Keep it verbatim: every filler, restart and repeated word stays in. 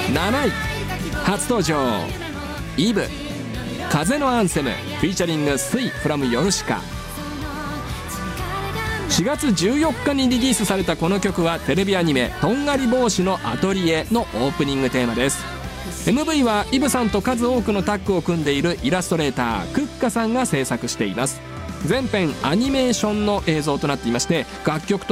なない初登場イブ風のアンセムフィーチャリングスイフラムヨルシカ。しがつじゅうよっかにリリースされたこの曲はテレビアニメ「とんがり帽子のアトリエ」のオープニングテーマです。 エムブイ はイブさんと数多くのタッグを組んでいるイラストレータークッカさんが制作しています。全編アニメーションの映像となっていまして、楽曲と